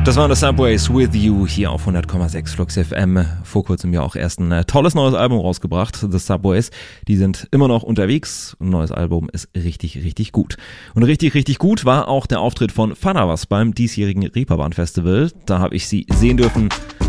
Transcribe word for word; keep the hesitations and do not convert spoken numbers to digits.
Das waren The Subways with You hier auf hundert Komma sechs Flux F M. Vor kurzem ja auch erst ein äh, tolles neues Album rausgebracht, The Subways. Die sind immer noch unterwegs. Ein neues Album ist richtig, richtig gut. Und richtig, richtig gut war auch der Auftritt von Fanawas beim diesjährigen Reeperbahn Festival. Da habe ich sie sehen dürfen.